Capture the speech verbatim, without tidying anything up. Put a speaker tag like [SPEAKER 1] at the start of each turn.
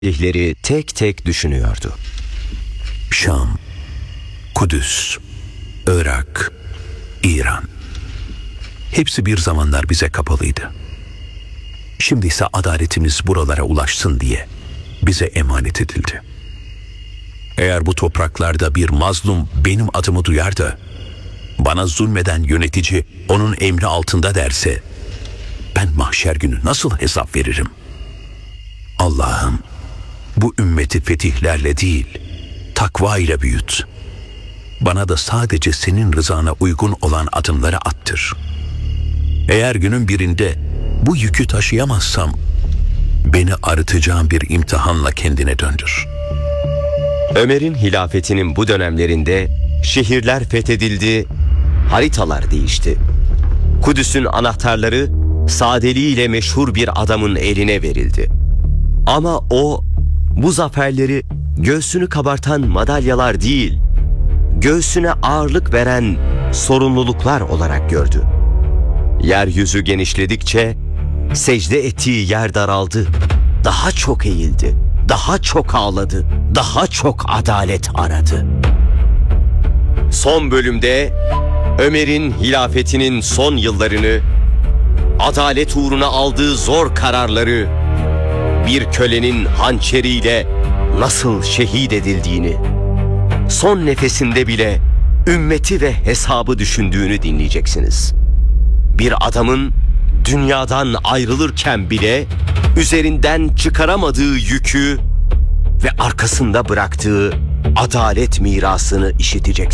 [SPEAKER 1] tarihleri tek tek düşünüyordu.
[SPEAKER 2] Şam, Kudüs, Irak, İran. Hepsi bir zamanlar bize kapalıydı. Şimdi ise adaletimiz buralara ulaşsın diye bize emanet edildi. Eğer bu topraklarda bir mazlum benim adımı duyar da bana zulmeden yönetici onun emri altında derse ben mahşer günü nasıl hesap veririm? Allah'ım bu ümmeti fetihlerle değil takva ile büyüt. Bana da sadece senin rızana uygun olan adımları attır. Eğer günün birinde bu yükü taşıyamazsam beni arıtacağım bir imtihanla kendine döndür.
[SPEAKER 1] Ömer'in hilafetinin bu dönemlerinde şehirler fethedildi, haritalar değişti. Kudüs'ün anahtarları sadeliğiyle meşhur bir adamın eline verildi. Ama o bu zaferleri göğsünü kabartan madalyalar değil, göğsüne ağırlık veren sorumluluklar olarak gördü. Yeryüzü genişledikçe secde ettiği yer daraldı. Daha çok eğildi, daha çok ağladı, daha çok adalet aradı. Son bölümde Ömer'in hilafetinin son yıllarını, adalet uğruna aldığı zor kararları, bir kölenin hançeriyle nasıl şehit edildiğini, son nefesinde bile ümmeti ve hesabı düşündüğünü dinleyeceksiniz. Bir adamın dünyadan ayrılırken bile üzerinden çıkaramadığı yükü ve arkasında bıraktığı adalet mirasını işiteceksiniz.